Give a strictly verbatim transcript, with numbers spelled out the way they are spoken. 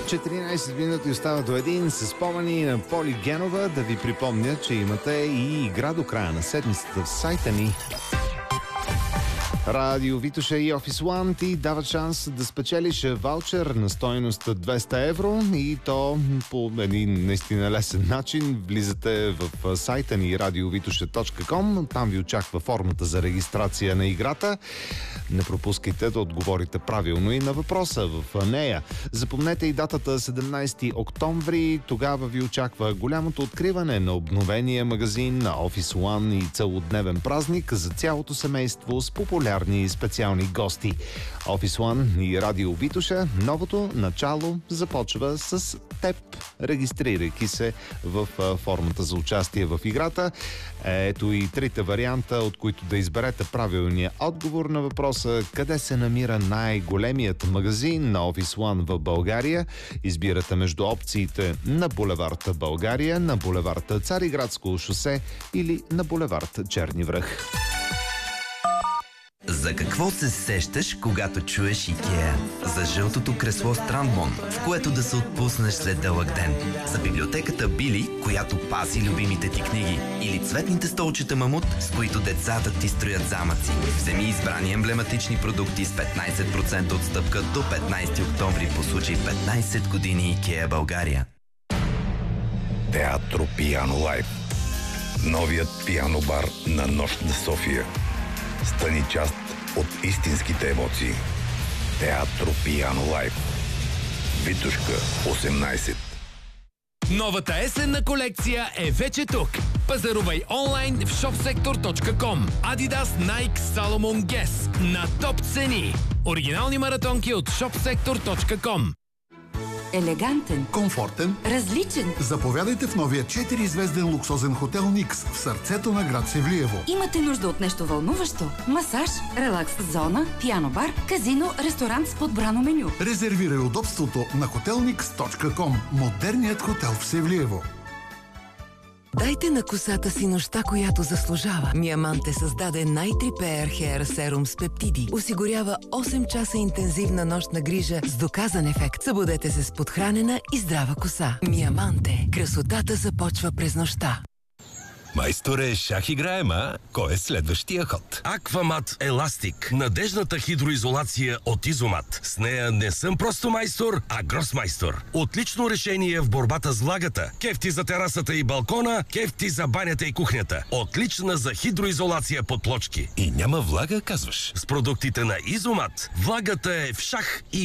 четиринайсет минути остава до един с спомени на Поли Генова. Да ви припомня, че имате и игра до края на седмицата в сайта ни. Радио Витоша и Office One ти дават шанс да спечелиш ваучер на стойност двеста евро и то по един наистина лесен начин. Влизате в сайта ни радио витоша точка ком, там ви очаква формата за регистрация на играта. Не пропускайте да отговорите правилно и на въпроса в нея. Запомнете и датата седемнайсети октомври, тогава ви очаква голямото откриване на обновения магазин на Office One и целодневен празник за цялото семейство с популярни и специални гости. Office One и Радио Витоша, новото начало започва с теб, регистрирайки се в формата за участие в играта. Ето и трите варианта, от които да изберете правилния отговор на въпроса къде се намира най-големият магазин на Office One в България. Избирате между опциите на булевард България, на булевард Цариградско шосе или на булевард Черни връх. За какво се сещаш, когато чуеш Икеа? За жълтото кресло Страндмон, в което да се отпуснеш след дълъг ден. За библиотеката Били, която пази любимите ти книги. Или цветните столчета Мамут, с които децата ти строят замъци. Вземи избрани емблематични продукти с петнайсет процента отстъпка до петнайсети октомври по случай петнайсет години Икеа България. Театро Пиано Лайв. Новият пиано бар на Нощ на София. Стани част от истинските емоции. Театро Пиано Лайв. Витошка осемнайсет. Новата есенна колекция е вече тук. Пазарувай онлайн в шопсектор точка ком. Adidas, Nike, Salomon, Guess на топ цени. Оригинални маратонки от шопсектор точка ком. Елегантен, комфортен, различен. Заповядайте в новия четиризвезден луксозен хотел Никс в сърцето на град Севлиево. Имате нужда от нещо вълнуващо? Масаж, релакс зона, пиано бар, казино, ресторант с подбрано меню. Резервирай удобството на хотел никс точка ком. Модерният хотел в Севлиево. Дайте на косата си нощта, която заслужава. Миаманте създаде най-трипеер хеър серум с пептиди. Осигурява осем часа интензивна нощна грижа с доказан ефект. Събудете се с подхранена и здрава коса. Миаманте. Красотата започва през нощта. Майсторе, шах играем, а? Кой е следващия ход? Аквамат Еластик. Надежната хидроизолация от Изомат. С нея не съм просто майстор, а гросмайстор. Отлично решение в борбата с влагата. Кефти за терасата и балкона, кефти за банята и кухнята. Отлична за хидроизолация под плочки. И няма влага, казваш? С продуктите на Изомат влагата е в шах и